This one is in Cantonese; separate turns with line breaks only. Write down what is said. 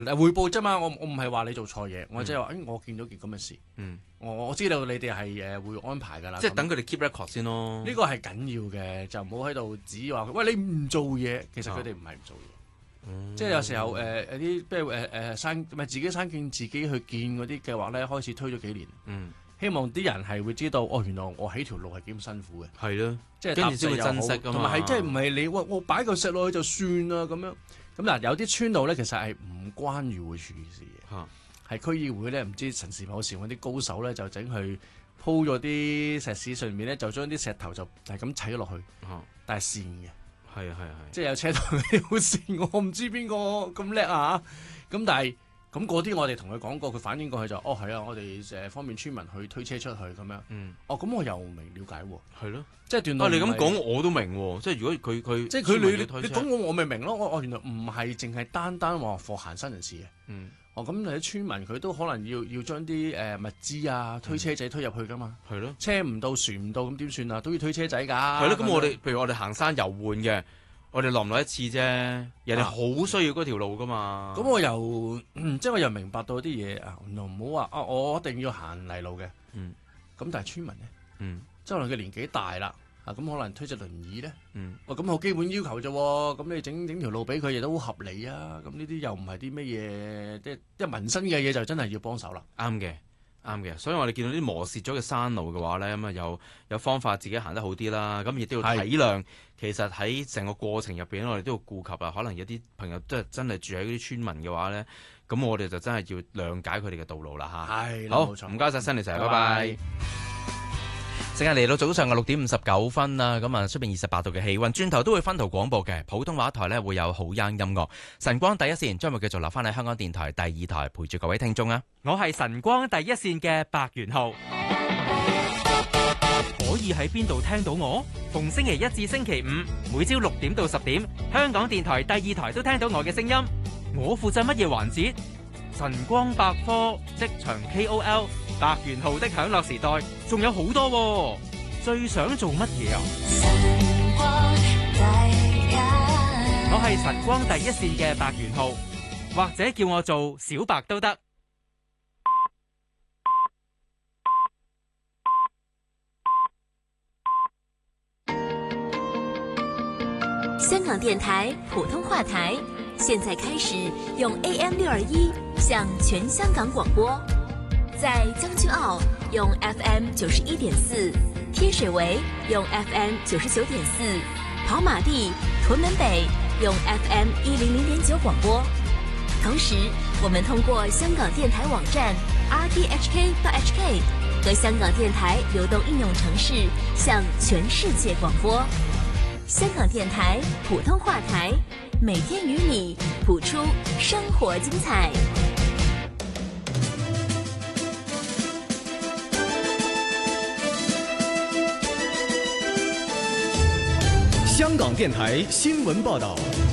匯報啫嘛，我唔係話你做錯嘢，我即係話，我見到件咁嘅事，我知道你哋係會安排㗎啦。
即係等佢哋 keep record 先咯。
呢個係緊要嘅，就唔好喺度指話，喂，你唔做嘢，其實佢哋唔係唔做嘢。即係有時候有啲譬如自己生見自己去見嗰啲計劃咧，開始推咗幾年。希望啲人係會知道，原來我起條路係幾咁辛苦嘅。
係咯，
即係
跟住先會珍惜㗎嘛。
同埋係即係唔係你我擺嚿石落去就算啦咁樣。咁嗱，有啲村路咧，其實係唔關漁會處事嘅，係區議會咧，唔知神時某時揾啲高手咧，就整去鋪咗啲石屎上面咧，就將啲石頭就係咁砌咗落去，但係線嘅，
係，
即係有車頭嗰啲好線，我唔知邊個咁叻啊！咁但係咁嗰啲我哋同佢講過，佢反映過去就係啊，我哋方便村民去推車出去咁樣。咁我又明了解喎。係咯，即係段路。
你咁講我都明喎，即係如果佢
即係佢你講我咪明咯。我原來唔係淨係單話貨行新人士嘅。咁你啲村民佢都可能要將啲物資啊推車仔推入去噶嘛。係咯，車唔到船唔到咁點算啊？都要推車仔㗎。係
咯，咁譬如我哋行山遊玩嘅。我哋落唔落一次啫，人哋好需要嗰條路噶嘛。咁
我又即係我又明白到啲嘢啊，唔好話我一定要行泥路嘅。咁但係村民咧，即係可能佢年紀大啦，咁可能推隻輪椅咧。咁好基本要求啫。咁你整條路俾佢亦都好合理啊。咁呢啲又唔係啲乜嘢，即係民生嘅嘢就真係要幫手啦。
啱嘅，所以我哋見到啲磨蝕咗嘅山路嘅話咧，咁啊有方法自己行得好啲啦。咁亦都要體諒，其實喺成個過程入邊，我哋都要顧及啦。可能有啲朋友真係住喺嗰啲村民嘅話咧，咁我哋就真係要諒解佢哋嘅道路啦嚇。
係，
好，
冇錯，
唔該晒辛尼成，拜拜。
時間嚟到早上嘅6:59啦，咁啊出邊28度嘅氣溫，轉頭都會分途廣播嘅普通話台呢會有好音樂。晨光第一線將會繼續留翻喺香港電台第2台陪住各位聽眾啊！
我係晨光第一線嘅白元浩，可以喺邊度聽到我？逢星期一至星期五，每朝6點到10點，香港電台第2台都聽到我嘅聲音。我負責乜嘢環節？晨光百科、職場 KOL、白元浩的享樂時代，仲有好多喎。最想做乜嘢啊？我係晨光第一線嘅白元浩，或者叫我做小白都得。
香港電台普通話台，現在開始用 AM621 向全香港廣播。在將軍澳用 FM91.4， 天水圍用 FM99.4， 跑馬地、屯門北用 FM100.9 廣播。同時，我們通過香港電台網站 rthk.hk 和香港電台流動應用程式向全世界廣播。香港電台普通話台，每天與你譜出生活精彩。
香港電台新聞報道。